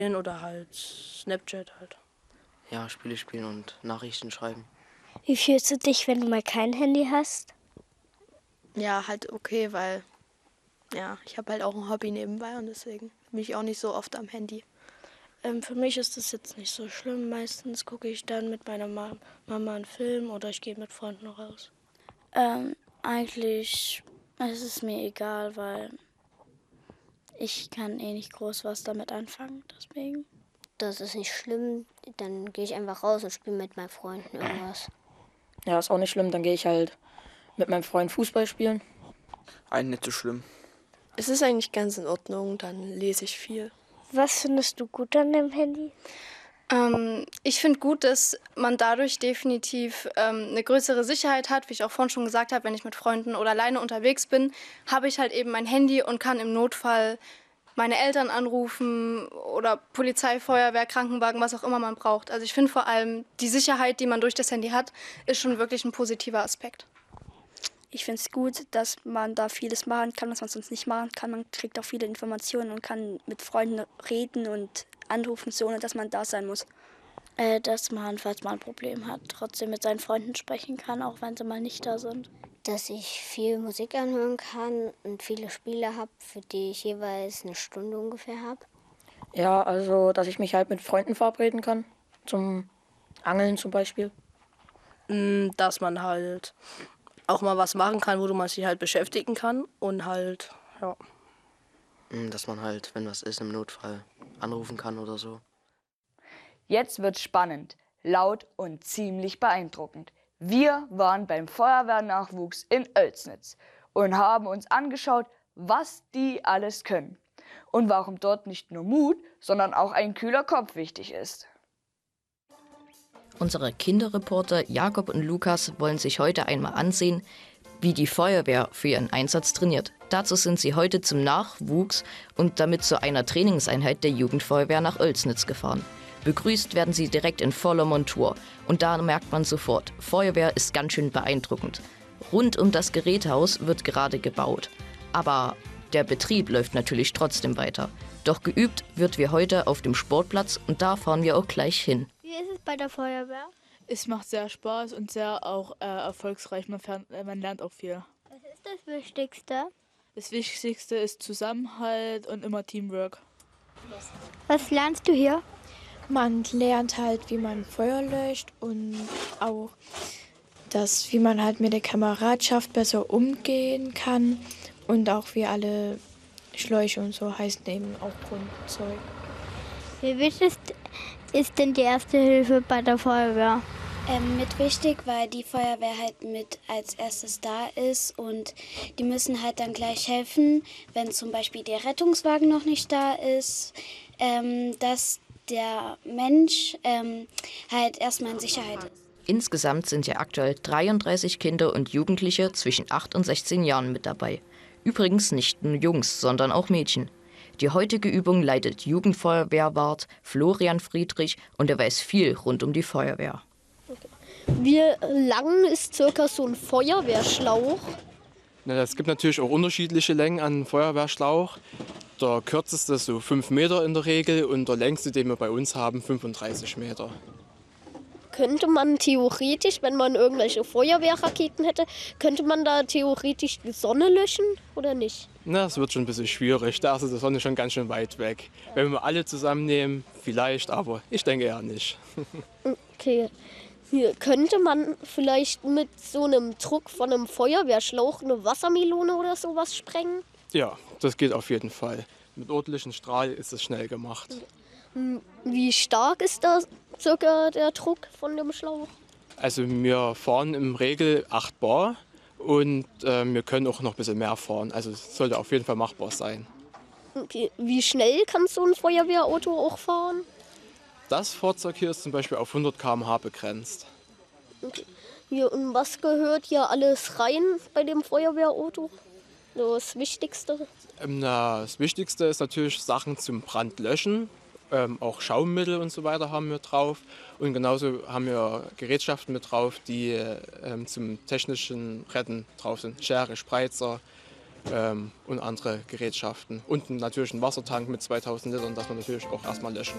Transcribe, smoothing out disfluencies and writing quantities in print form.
oder halt Snapchat halt. Ja, Spiele spielen und Nachrichten schreiben. Wie fühlst du dich, wenn du mal kein Handy hast? Ja, halt okay, weil ja, ich habe halt auch ein Hobby nebenbei und deswegen bin ich auch nicht so oft am Handy. Für mich ist das jetzt nicht so schlimm. Meistens gucke ich dann mit meiner Mama einen Film oder ich gehe mit Freunden raus. Eigentlich ist es mir egal, weil ich kann eh nicht groß was damit anfangen, deswegen. Das ist nicht schlimm, dann gehe ich einfach raus und spiele mit meinen Freunden irgendwas. Ja, ist auch nicht schlimm, dann gehe ich halt mit meinem Freund Fußball spielen. Eigentlich nicht so schlimm. Es ist eigentlich ganz in Ordnung, dann lese ich viel. Was findest du gut an dem Handy? Ich finde gut, dass man dadurch definitiv eine größere Sicherheit hat. Wie ich auch vorhin schon gesagt habe, wenn ich mit Freunden oder alleine unterwegs bin, habe ich halt eben mein Handy und kann im Notfall meine Eltern anrufen oder Polizei, Feuerwehr, Krankenwagen, was auch immer man braucht. Also ich finde vor allem die Sicherheit, die man durch das Handy hat, ist schon wirklich ein positiver Aspekt. Ich finde es gut, dass man da vieles machen kann, was man sonst nicht machen kann. Man kriegt auch viele Informationen und kann mit Freunden reden und anrufen, so ohne dass man da sein muss. Dass man, falls man ein Problem hat, trotzdem mit seinen Freunden sprechen kann, auch wenn sie mal nicht da sind. Dass ich viel Musik anhören kann und viele Spiele habe, für die ich jeweils eine Stunde ungefähr habe. Ja, also, dass ich mich halt mit Freunden verabreden kann. Zum Angeln zum Beispiel. Dass man halt auch mal was machen kann, wo man sich halt beschäftigen kann und halt, ja. Dass man halt, wenn was ist, im Notfall anrufen kann oder so. Jetzt wird's spannend, laut und ziemlich beeindruckend. Wir waren beim Feuerwehrnachwuchs in Oelsnitz und haben uns angeschaut, was die alles können. Und warum dort nicht nur Mut, sondern auch ein kühler Kopf wichtig ist. Unsere Kinderreporter Jakob und Lukas wollen sich heute einmal ansehen, wie die Feuerwehr für ihren Einsatz trainiert. Dazu sind sie heute zum Nachwuchs und damit zu einer Trainingseinheit der Jugendfeuerwehr nach Oelsnitz gefahren. Begrüßt werden sie direkt in voller Montur. Und da merkt man sofort, Feuerwehr ist ganz schön beeindruckend. Rund um das Gerätehaus wird gerade gebaut. Aber der Betrieb läuft natürlich trotzdem weiter. Doch geübt wird wir heute auf dem Sportplatz und da fahren wir auch gleich hin. Wie ist es bei der Feuerwehr? Es macht sehr Spaß und sehr auch erfolgsreich. Man lernt auch viel. Was ist das Wichtigste? Das Wichtigste ist Zusammenhalt und immer Teamwork. Was lernst du hier? Man lernt halt, wie man Feuer löscht und auch, wie man halt mit der Kameradschaft besser umgehen kann und auch wie alle Schläuche und so heißen eben auch Grundzeug. Wie wichtig ist denn die Erste Hilfe bei der Feuerwehr? Mit wichtig, weil die Feuerwehr halt mit als erstes da ist und die müssen halt dann gleich helfen, wenn zum Beispiel der Rettungswagen noch nicht da ist, dass der Mensch halt erstmal in Sicherheit ist. Insgesamt sind ja aktuell 33 Kinder und Jugendliche zwischen 8 und 16 Jahren mit dabei. Übrigens nicht nur Jungs, sondern auch Mädchen. Die heutige Übung leitet Jugendfeuerwehrwart Florian Friedrich und er weiß viel rund um die Feuerwehr. Wie lang ist circa so ein Feuerwehrschlauch? Es gibt natürlich auch unterschiedliche Längen an Feuerwehrschlauch. Der kürzeste ist so 5 Meter in der Regel und der längste, den wir bei uns haben, 35 Meter. Könnte man theoretisch, wenn man irgendwelche Feuerwehrraketen hätte, könnte man da theoretisch die Sonne löschen oder nicht? Das wird schon ein bisschen schwierig, da ist die Sonne schon ganz schön weit weg. Wenn wir alle zusammennehmen, vielleicht, aber ich denke eher nicht. Okay. Hier könnte man vielleicht mit so einem Druck von einem Feuerwehrschlauch eine Wassermelone oder sowas sprengen? Ja, das geht auf jeden Fall. Mit ordentlichem Strahl ist es schnell gemacht. Wie stark ist da circa der Druck von dem Schlauch? Also wir fahren im Regel 8 Bar und wir können auch noch ein bisschen mehr fahren. Also es sollte auf jeden Fall machbar sein. Okay. Wie schnell kann so ein Feuerwehrauto auch fahren? Das Fahrzeug hier ist zum Beispiel auf 100 km/h begrenzt. Okay. Hier, und was gehört hier alles rein bei dem Feuerwehrauto? Das Wichtigste? Das Wichtigste ist natürlich Sachen zum Brandlöschen. Auch Schaummittel und so weiter haben wir drauf. Und genauso haben wir Gerätschaften mit drauf, die zum technischen Retten drauf sind. Schere, Spreizer und andere Gerätschaften. Und natürlich ein Wassertank mit 2000 Litern, das wir natürlich auch erstmal löschen.